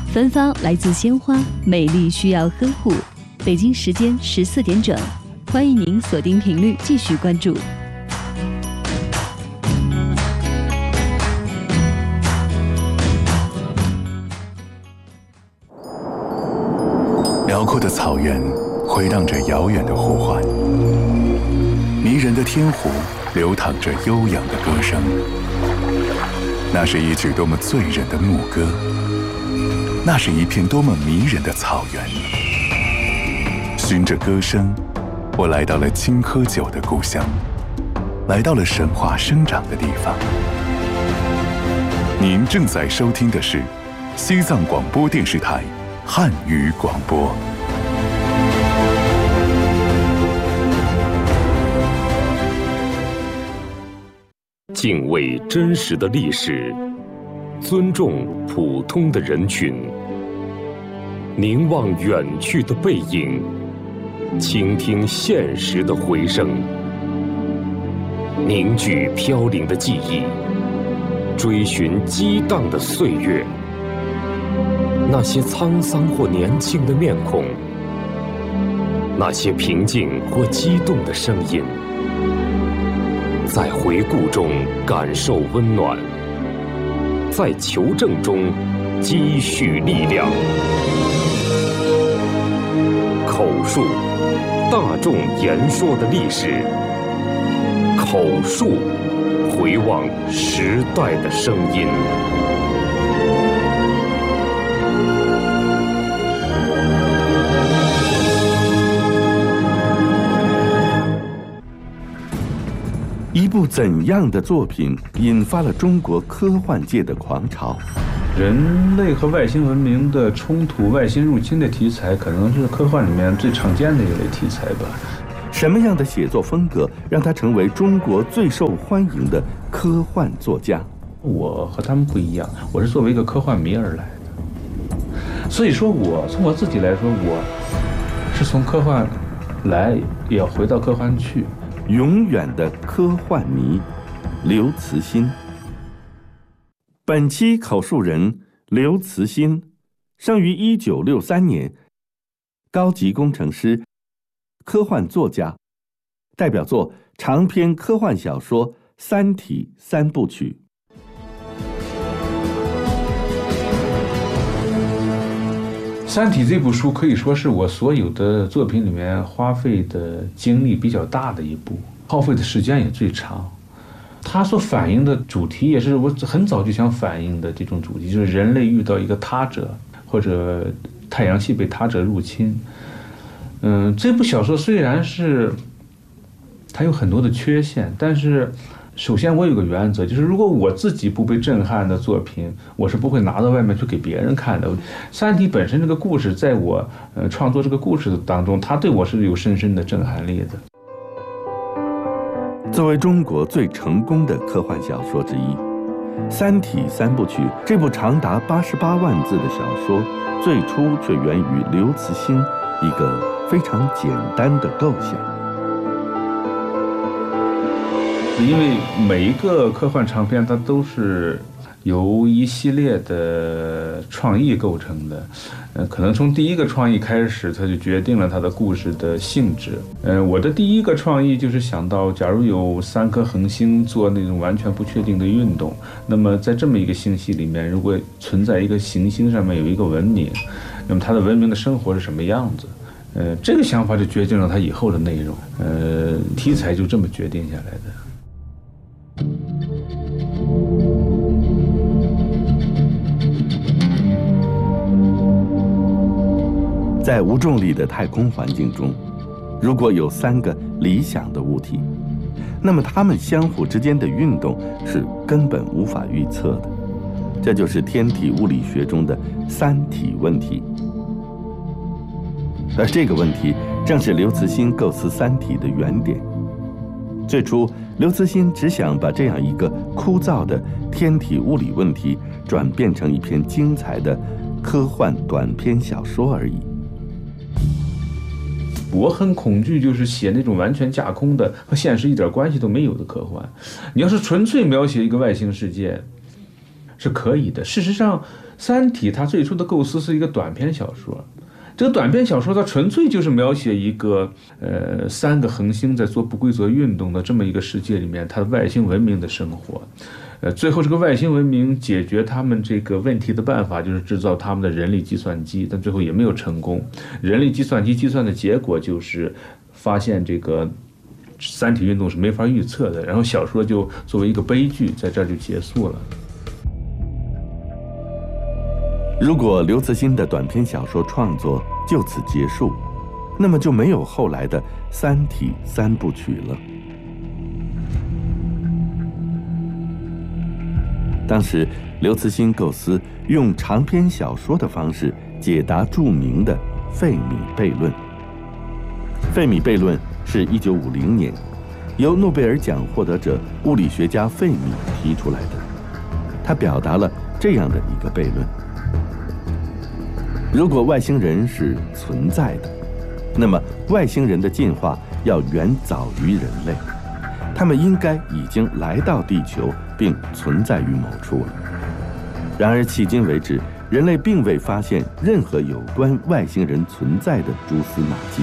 芬芳来自鲜花，美丽需要呵护。北京时间14点整，欢迎您锁定频率继续关注。 辽阔的草原回荡着遥远的呼唤，迷人的天湖流淌着悠扬的歌声。那是一曲多么醉人的牧歌，那是一片多么迷人的草原。循着歌声，我来到了青稞酒的故乡，来到了神话生长的地方。您正在收听的是西藏广播电视台汉语广播。 敬畏真实的历史，尊重普通的人群，凝望远去的背影，倾听现实的回声，凝聚飘零的记忆，追寻激荡的岁月。那些沧桑或年轻的面孔，那些平静或激动的声音，在回顾中感受温暖，在求证中积蓄力量。口述，大众言说的历史；口述，回望时代的声音。 一部怎样的作品引发了中国科幻界的狂潮？ 人类和外星文明的冲突、外星入侵的题材，可能是科幻里面最常见的一类题材吧。 什么样的写作风格让他成为中国最受欢迎的科幻作家？ 我和他们不一样，我是作为一个科幻迷而来的。所以说，从我自己来说，我是从科幻来，也要回到科幻去。 永远的科幻迷刘慈欣。本期口述人刘慈欣，生于1963年，高级工程师，科幻作家，代表作长篇科幻小说《三体》三部曲。 《三体》这部书可以说是我所有的作品里面花费的精力比较大的一部，耗费的时间也最长。它所反映的主题也是我很早就想反映的这种主题，就是人类遇到一个他者，或者太阳系被他者入侵。这部小说虽然是它有很多的缺陷，但是首先我有个原则，就是如果我自己不被震撼的作品，我是不会拿到外面去给别人看的。《三体》本身这个故事，在我创作这个故事当中，它对我是有深深的震撼力的。 作为中国最成功的科幻小说之一，《三体》三部曲这部长达88万字的小说，最初却源于刘慈欣一个非常简单的构想。 因为每一个科幻长篇它都是由一系列的创意构成的，可能从第一个创意开始，它就决定了它的故事的性质。我的第一个创意就是想到，假如有3颗恒星做那种完全不确定的运动，那么在这么一个星系里面，如果存在一个行星上面有一个文明，那么它的文明的生活是什么样子？这个想法就决定了它以后的内容，题材就这么决定下来的。 在无重力的太空环境中，如果有3个理想的物体，那么它们相互之间的运动是根本无法预测的。这就是天体物理学中的三体问题。而这个问题正是刘慈欣构思《三体》的原点。最初，刘慈欣只想把这样一个枯燥的天体物理问题转变成一篇精彩的科幻短篇小说而已。 我很恐惧，就是写那种完全架空的、和现实一点关系都没有的科幻。你要是纯粹描写一个外星世界，是可以的。事实上， 三体》它最初的构思是一个短篇小说，这个短篇小说它纯粹就是描写一个3个恒星在做不规则运动的这么一个世界里面，它的外星文明的生活。最后这个外星文明解决他们这个问题的办法就是制造他们的人力计算机，但最后也没有成功。人力计算机计算的结果就是发现这个三体运动是没法预测的，然后小说就作为一个悲剧在这儿就结束了。 如果刘慈欣的短篇小说创作就此结束，那么就没有后来的三体3部曲了。当时刘慈欣构思用长篇小说的方式解答著名的费米悖论。费米悖论是1950年由诺贝尔奖获得者物理学家费米提出来的。他表达了这样的一个悖论：如果外星人是存在的，那么外星人的进化要远早于人类，他们应该已经来到地球并存在于某处了。然而迄今为止，人类并未发现任何有关外星人存在的蛛丝马迹。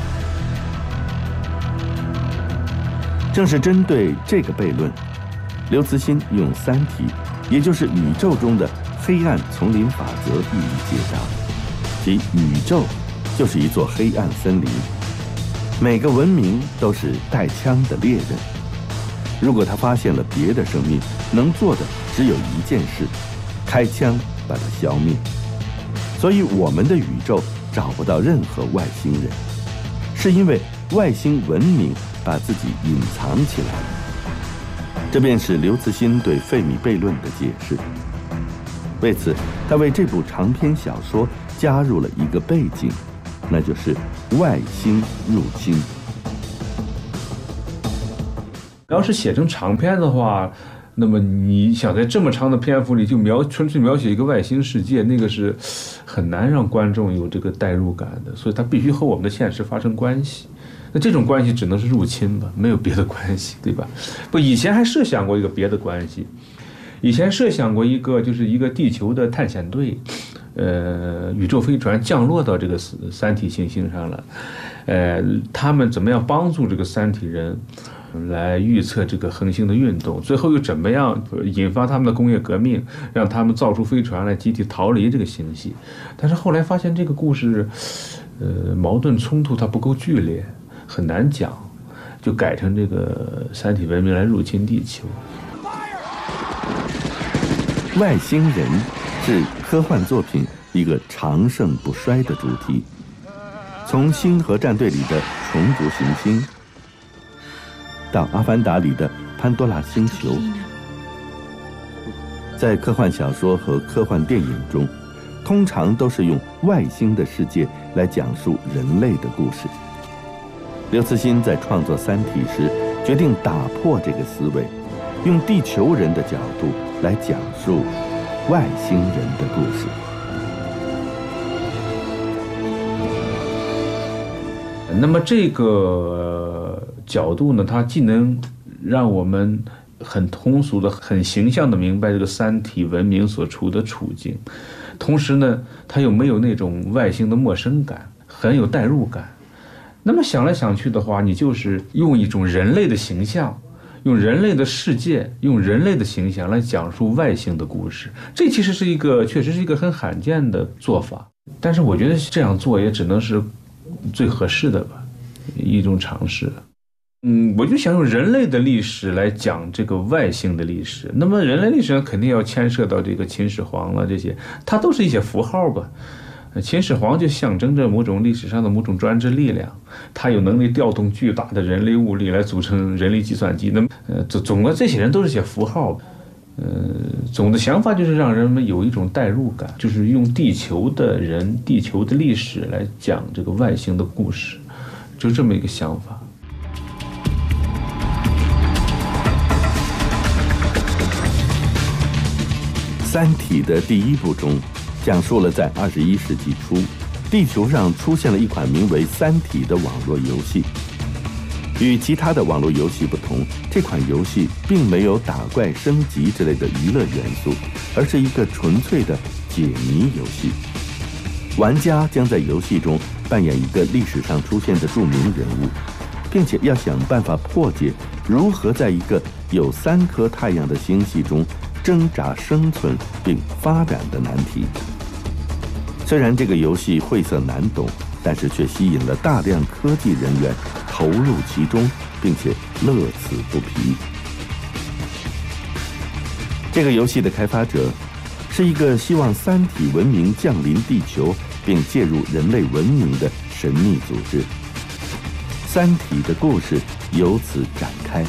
正是针对这个悖论，刘慈欣用三体，也就是宇宙中的黑暗丛林法则予以解答，即宇宙就是一座黑暗森林，每个文明都是带枪的猎人。如果他发现了别的生命，能做的只有一件事：开枪把它消灭。所以我们的宇宙找不到任何外星人，是因为外星文明把自己隐藏起来了。这便是刘慈欣对费米悖论的解释。为此，他为这部长篇小说加入了一个背景，那就是外星入侵。 要是写成长篇的话，那么你想在这么长的篇幅里就纯粹描写一个外星世界，那个是很难让观众有这个代入感的，所以它必须和我们的现实发生关系。那这种关系只能是入侵吧，没有别的关系，对吧？不，以前还设想过一个别的关系，以前设想过一个就是一个地球的探险队，宇宙飞船降落到这个三体行星上了，他们怎么样帮助这个三体人来预测这个恒星的运动，最后又怎么样引发他们的工业革命，让他们造出飞船来集体逃离这个星系。但是后来发现这个故事矛盾冲突它不够剧烈，很难讲，就改成这个三体文明来入侵地球。 外星人是科幻作品一个长盛不衰的主题，从《星河战队》里的虫族行星，到《阿凡达》里的潘多拉星球，在科幻小说和科幻电影中，通常都是用外星的世界来讲述人类的故事。刘慈欣在创作《三体》时，决定打破这个思维，用地球人的角度来讲述外星人的故事。 那么这个角度呢，它既能让我们很通俗的、很形象的明白这个三体文明所处的处境，同时呢，它又没有那种外星的陌生感，很有代入感。那么想来想去的话，你就是用一种人类的形象，用人类的世界，用人类的形象来讲述外星的故事。这其实是确实是一个很罕见的做法，但是我觉得这样做也只能是最合适的吧，一种尝试。我就想用人类的历史来讲这个外星的历史。那么人类历史上肯定要牵涉到这个秦始皇了，这些它都是一些符号吧。秦始皇就象征着某种历史上的某种专制力量，他有能力调动巨大的人力物力来组成人力计算机。那么总的这些人都是些符号。总的想法就是让人们有一种代入感，就是用地球的人、地球的历史来讲这个外星的故事，就这么一个想法。 三体的第一部中，讲述了在21世纪初，地球上出现了一款名为《三体》的网络游戏。与其他的网络游戏不同，这款游戏并没有打怪升级之类的娱乐元素，而是一个纯粹的解谜游戏。玩家将在游戏中扮演一个历史上出现的著名人物，并且要想办法破解如何在一个有3颗太阳的星系中挣扎生存并发展的难题。虽然这个游戏晦涩难懂，但是却吸引了大量科技人员投入其中，并且乐此不疲。这个游戏的开发者是一个希望三体文明降临地球并介入人类文明的神秘组织。三体的故事由此展开。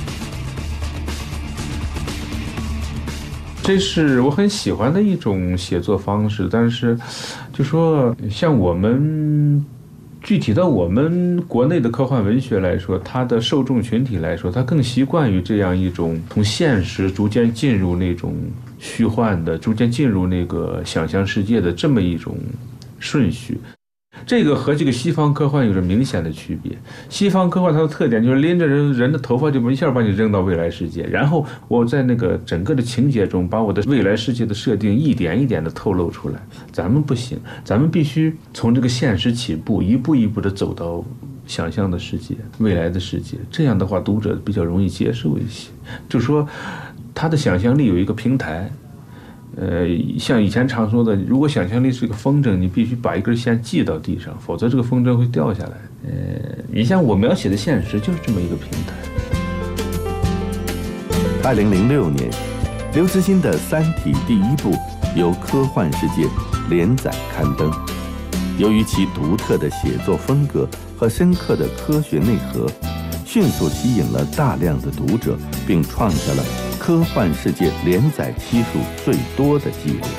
这是我很喜欢的一种写作方式，但是就说像我们具体到我们国内的科幻文学来说，它的受众群体来说，它更习惯于这样一种从现实逐渐进入那种虚幻的，逐渐进入那个想象世界的这么一种顺序。这个和这个西方科幻有着明显的区别。西方科幻它的特点就是拎着人的头发就一下把你扔到未来世界，然后我在那个整个的情节中把我的未来世界的设定一点一点的透露出来。咱们不行，咱们必须从这个现实起步，一步一步的走到想象的世界、未来的世界。这样的话，读者比较容易接受一些。就说他的想象力有一个平台。像以前常说的，如果想象力是一个风筝，你必须把一根线系到地上，否则这个风筝会掉下来。你像我描写的现实就是这么一个平台。 2006年，刘慈欣的《三体》第1部由科幻世界连载刊登。由于其独特的写作风格和深刻的科学内核，迅速吸引了大量的读者，并创下了科幻世界连载期数最多的记录。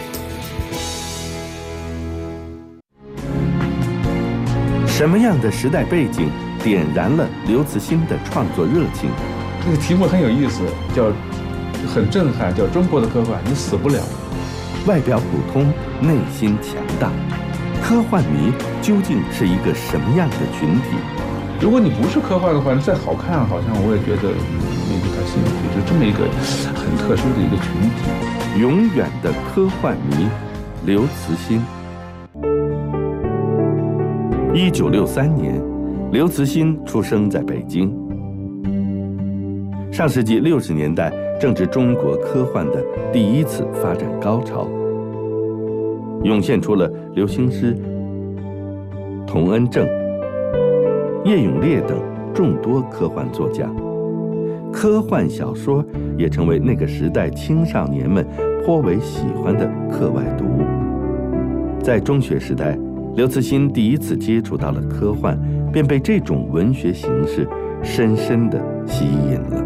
什么样的时代背景点燃了刘慈欣的创作热情？ 这个题目很有意思，叫很震撼，叫中国的科幻，你死不了。 外表普通，内心强大，科幻迷究竟是一个什么样的群体？ 如果你不是科幻的话，你再好看，好像我也觉得没对他兴趣，就这么一个很特殊的一个群体。 永远的科幻迷，刘慈欣。1963年，刘慈欣出生在北京。上世纪60年代正值中国科幻的第一次发展高潮，涌现出了刘兴诗、童恩正、叶永烈等众多科幻作家，科幻小说也成为那个时代青少年们颇为喜欢的课外读物。在中学时代，刘慈欣第一次接触到了科幻，便被这种文学形式深深地吸引了。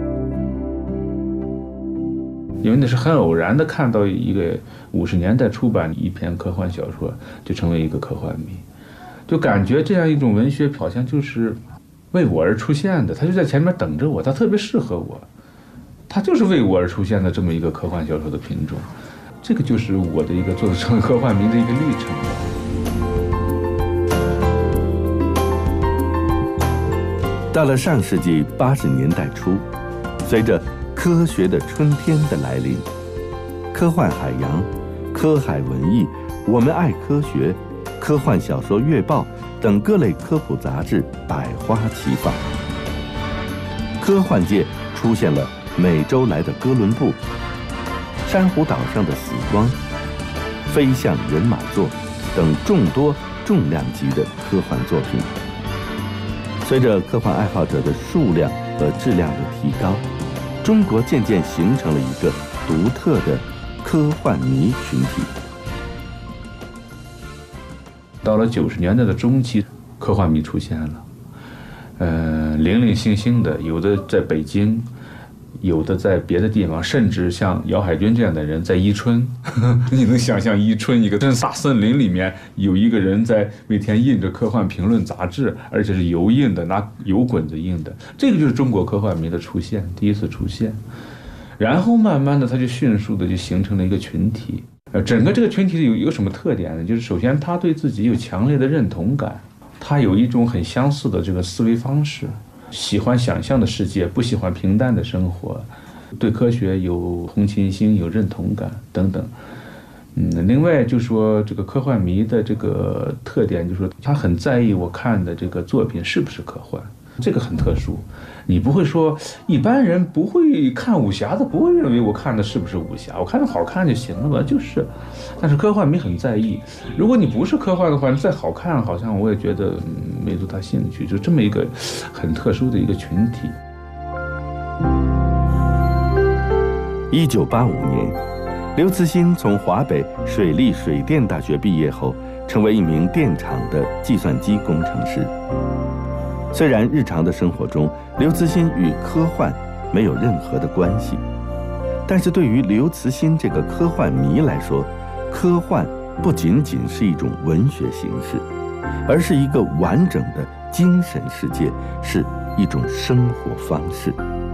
因为那是很偶然的看到一个50年代出版一篇科幻小说，就成为一个科幻迷。就感觉这样一种文学好像就是为我而出现的，它就在前面等着我，它特别适合我，它就是为我而出现的这么一个科幻小说的品种。这个就是我的一个做成科幻迷的一个历程。 到了上世纪80年代初，随着科学的春天的来临，科幻海洋、科海文艺、我们爱科学、科幻小说月报等各类科普杂志百花齐放，科幻界出现了美洲来的哥伦布、珊瑚岛上的死光、飞向人马座等众多重量级的科幻作品。随着科幻爱好者的数量和质量的提高，中国渐渐形成了一个独特的科幻迷群体。 到了90年代的中期，科幻迷出现了，零零星星的，有的在北京，有的在别的地方，甚至像姚海军这样的人在伊春，你能想象伊春一个大森林里面有一个人在每天印着科幻评论杂志，而且是油印的，拿油滚子印的，这个就是中国科幻迷的出现，第一次出现。然后慢慢的，它就迅速的就形成了一个群体。整个这个群体有什么特点呢？就是首先他对自己有强烈的认同感，他有一种很相似的这个思维方式，喜欢想象的世界，不喜欢平淡的生活，对科学有同情心、有认同感等等。 另外就说这个科幻迷的这个特点，就是说他很在意我看的这个作品是不是科幻，这个很特殊。你不会说一般人不会看武侠的，不会认为我看的是不是武侠，我看的好看就行了吧，就是。但是科幻迷很在意，如果你不是科幻的话，你再好看，好像我也觉得没多大兴趣，就这么一个很特殊的一个群体。 1985年，刘慈欣从华北水利水电大学毕业后，成为一名电厂的计算机工程师。虽然日常的生活中，刘慈欣与科幻没有任何的关系，但是对于刘慈欣这个科幻迷来说，科幻不仅仅是一种文学形式，而是一个完整的精神世界，是一种生活方式。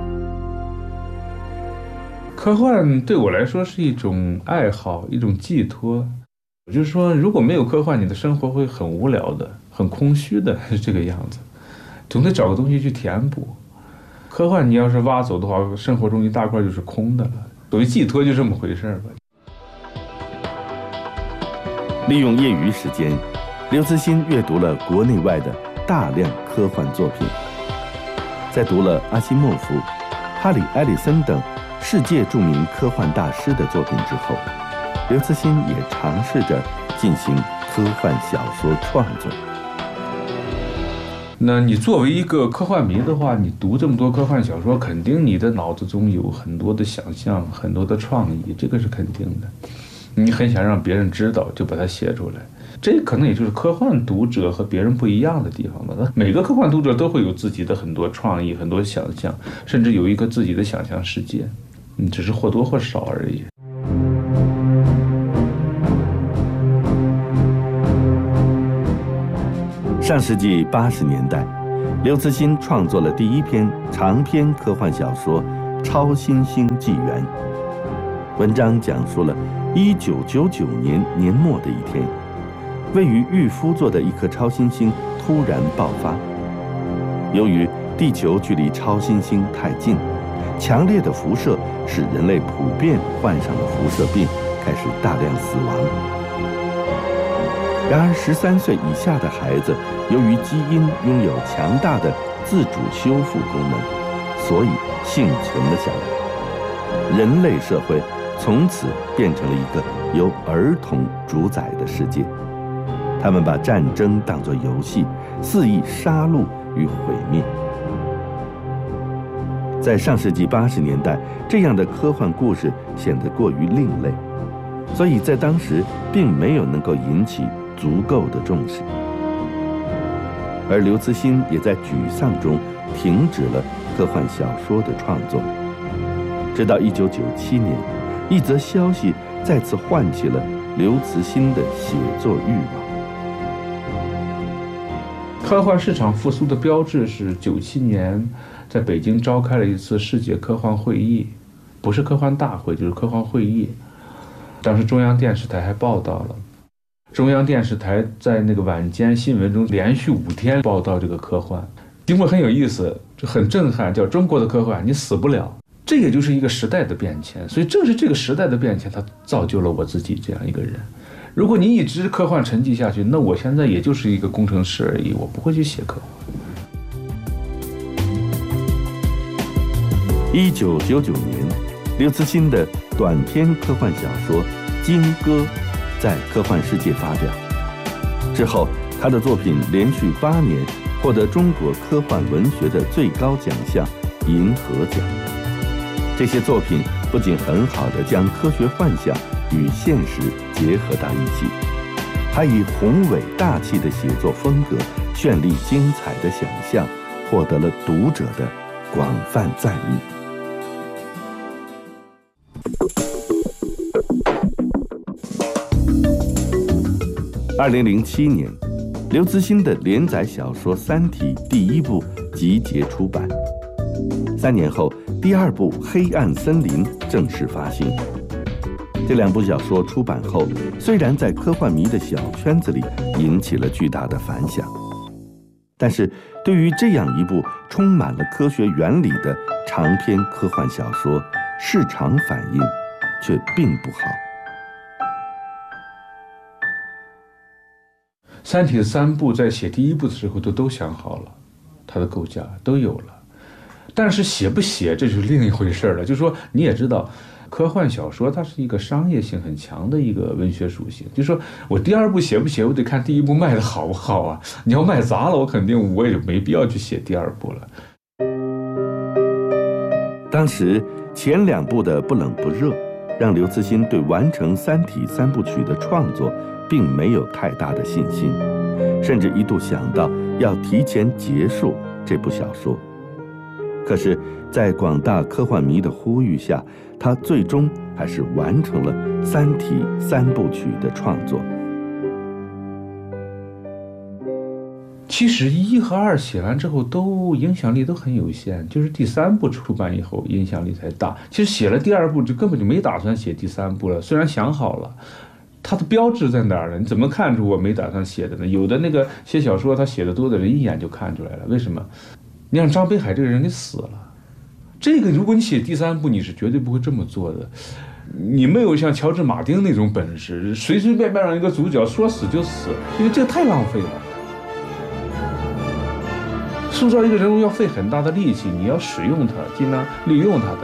科幻对我来说是一种爱好，一种寄托。我就说，如果没有科幻，你的生活会很无聊的，很空虚的，是这个样子，总得找个东西去填补。科幻你要是挖走的话，生活中一大块就是空的了。所谓寄托就这么回事吧。 利用业余时间，刘慈欣阅读了国内外的大量科幻作品。在读了阿西莫夫、哈里·埃里森等世界著名科幻大师的作品之后，刘慈欣也尝试着进行科幻小说创作。 那你作为一个科幻迷的话，你读这么多科幻小说，肯定你的脑子中有很多的想象，很多的创意，这个是肯定的。你很想让别人知道，就把它写出来。这可能也就是科幻读者和别人不一样的地方吧。每个科幻读者都会有自己的很多创意、很多想象，甚至有一个自己的想象世界，只是或多或少而已。 上世纪80年代，刘慈欣创作了第一篇长篇科幻小说《超新星纪元》。文章讲述了1999年年末的一天，位于玉夫座的一颗超新星突然爆发。由于地球距离超新星太近，强烈的辐射使人类普遍患上了辐射病，开始大量死亡。然而13岁以下的孩子，由于基因拥有强大的自主修复功能，所以幸存了下来。人类社会从此变成了一个由儿童主宰的世界。他们把战争当作游戏，肆意杀戮与毁灭。在上世纪80年代，这样的科幻故事显得过于另类，所以在当时并没有能够引起足够的重视。而刘慈欣也在沮丧中停止了科幻小说的创作。直到1997年，一则消息再次唤起了刘慈欣的写作欲望。 科幻市场复苏的标志是97年在北京召开了一次世界科幻会议，不是科幻大会就是科幻会议。当时中央电视台还报道了，中央电视台在那个晚间新闻中连续5天报道这个科幻，题目很有意思，就很震撼，叫中国的科幻你死不了。这也就是一个时代的变迁，所以正是这个时代的变迁，它造就了我自己这样一个人。如果你一直科幻沉寂下去，那我现在也就是一个工程师而已，我不会去写科幻。 1999年，刘慈欣的短篇科幻小说《鲸歌》在科幻世界发表。之后，他的作品连续8年获得中国科幻文学的最高奖项银河奖。这些作品不仅很好地将科学幻想与现实结合到一起，还以宏伟大气的写作风格、绚丽精彩的想象，获得了读者的广泛赞誉。2007年，刘慈欣的连载小说《三体》第1部集结出版。3年后，第2部《黑暗森林》正式发行。这2部小说出版后，虽然在科幻迷的小圈子里引起了巨大的反响，但是对于这样一部充满了科学原理的长篇科幻小说，市场反应却并不好。 三体3部在写第1部的时候都想好了，它的构架都有了，但是写不写这就是另一回事了。就是说你也知道，科幻小说它是一个商业性很强的一个文学属性，就是说我第2部写不写，我得看第1部卖的好不好啊。你要卖砸了，我也没必要去写第2部了。 当时前2部的不冷不热，让刘慈欣对完成《三体》3部曲的创作并没有太大的信心，甚至一度想到要提前结束这部小说。可是，在广大科幻迷的呼吁下，他最终还是完成了《三体》3部曲的创作。 其实1和2写完之后都影响力都很有限，就是第3部出版以后影响力才大。其实写了第2部就根本就没打算写第3部了，虽然想好了，它的标志在哪儿呢？你怎么看出我没打算写的呢？有的那个写小说他写的多的人一眼就看出来了，为什么？你让张北海这个人给死了，这个如果你写第3部，你是绝对不会这么做的。你没有像乔治·马丁那种本事，随随便便让一个主角说死就死，因为这个太浪费了。塑造一个人物要费很大的力气，你要使用它，尽量利用它的。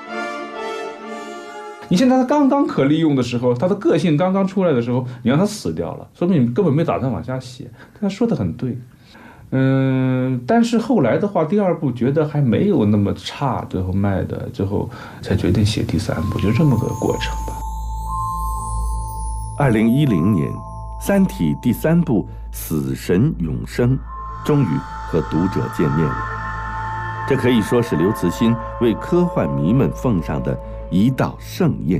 你现在他刚刚可利用的时候，他的个性刚刚出来的时候，你让他死掉了，说明你根本没打算往下写。他说的很对，但是后来的话，第2部觉得还没有那么差，最后卖的，最后才决定写第3部，就这么个过程吧。 2010年，《三体》第3部《死神永生》终于和读者见面了，这可以说是刘慈欣为科幻迷们奉上的一道盛宴。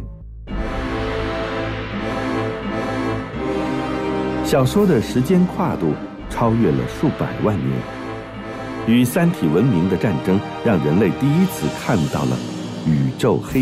小说的时间跨度超越了数百万年，与三体文明的战争让人类第一次看到了宇宙黑